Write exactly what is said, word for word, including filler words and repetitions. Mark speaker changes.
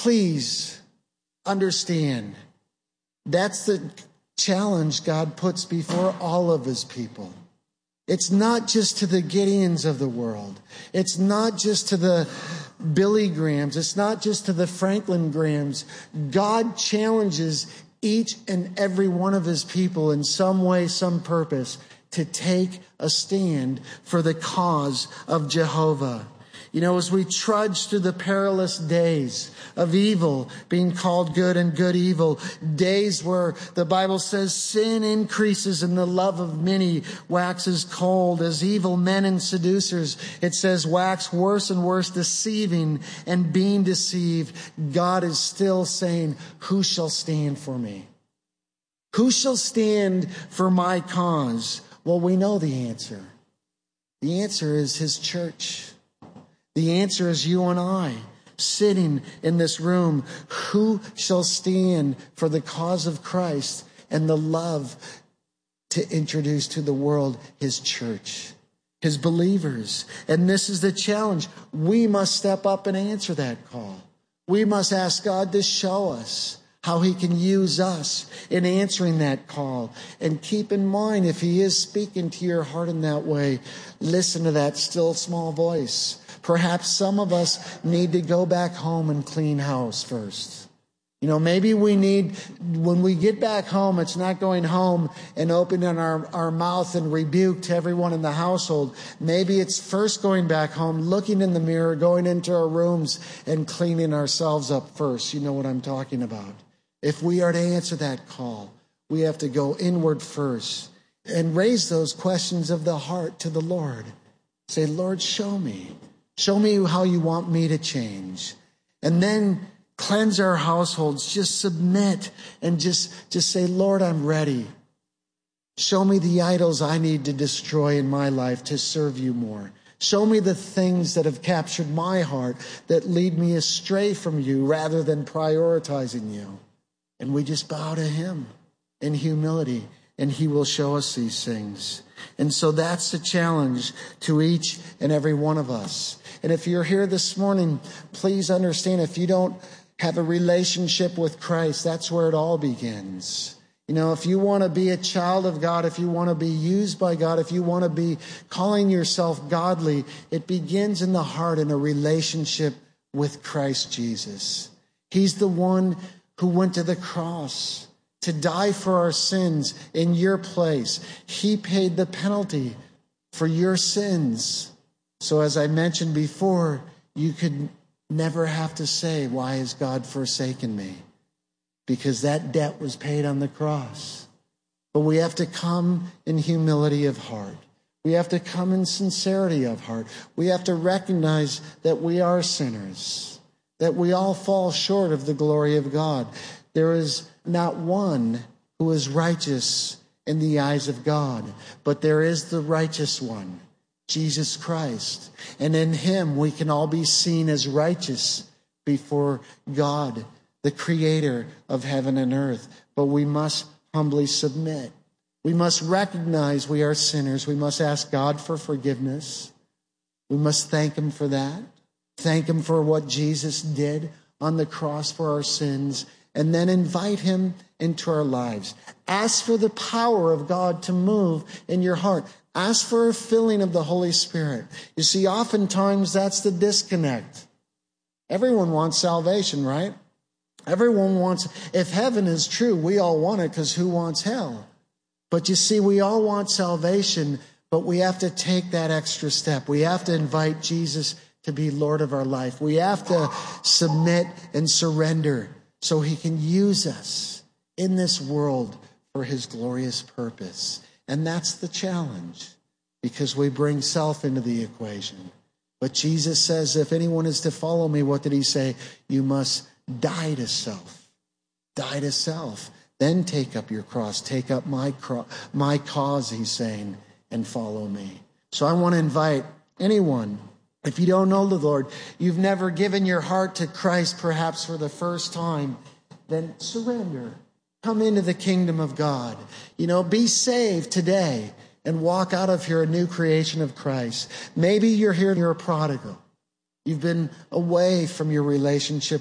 Speaker 1: please understand, that's the challenge God puts before all of his people. It's not just to the Gideons of the world. It's not just to the Billy Grahams. It's not just to the Franklin Grahams. God challenges each and every one of his people in some way, some purpose, to take a stand for the cause of Jehovah. You know, as we trudge through the perilous days of evil being called good and good evil, days where the Bible says sin increases and the love of many waxes cold, as evil men and seducers, it says, wax worse and worse, deceiving and being deceived, God is still saying, who shall stand for me? Who shall stand for my cause? Well, we know the answer. The answer is his church. The answer is you and I sitting in this room. Who shall stand for the cause of Christ and the love to introduce to the world his church, his believers? And this is the challenge. We must step up and answer that call. We must ask God to show us how he can use us in answering that call. And keep in mind, if he is speaking to your heart in that way, listen to that still small voice. Perhaps some of us need to go back home and clean house first. You know, maybe we need, when we get back home, it's not going home and opening our, our mouth and rebuke to everyone in the household. Maybe it's first going back home, looking in the mirror, going into our rooms and cleaning ourselves up first. You know what I'm talking about. If we are to answer that call, we have to go inward first and raise those questions of the heart to the Lord. Say, Lord, show me. Show me how you want me to change. And then cleanse our households. Just submit and just, just say, Lord, I'm ready. Show me the idols I need to destroy in my life to serve you more. Show me the things that have captured my heart that lead me astray from you rather than prioritizing you. And we just bow to him in humility, and he will show us these things. And so that's the challenge to each and every one of us. And if you're here this morning, please understand, if you don't have a relationship with Christ, that's where it all begins. You know, if you want to be a child of God, if you want to be used by God, if you want to be calling yourself godly, it begins in the heart in a relationship with Christ Jesus. He's the one who went to the cross to die for our sins in your place. He paid the penalty for your sins. So as I mentioned before, you could never have to say, why has God forsaken me? Because that debt was paid on the cross. But we have to come in humility of heart. We have to come in sincerity of heart. We have to recognize that we are sinners, that we all fall short of the glory of God. There is not one who is righteous in the eyes of God, but there is the righteous one, Jesus Christ. And in him we can all be seen as righteous before God, the creator of heaven and earth. But we must humbly submit. We must recognize we are sinners. We must ask God for forgiveness. We must thank him for that. Thank him for what Jesus did on the cross for our sins. And then invite him into our lives. Ask for the power of God to move in your heart. Ask for a filling of the Holy Spirit. You see, oftentimes that's the disconnect. Everyone wants salvation, right? Everyone wants, if heaven is true, we all want it, because who wants hell? But you see, we all want salvation, but we have to take that extra step. We have to invite Jesus to be Lord of our life. We have to submit and surrender so he can use us in this world for his glorious purpose. And that's the challenge, because we bring self into the equation. But Jesus says, if anyone is to follow me, what did he say? You must die to self. Die to self. Then take up your cross. Take up my cro- my cause, he's saying, and follow me. So I want to invite anyone, if you don't know the Lord, you've never given your heart to Christ perhaps for the first time, then surrender. Come into the kingdom of God. You know, be saved today and walk out of here a new creation of Christ. Maybe you're here and you're a prodigal. You've been away from your relationship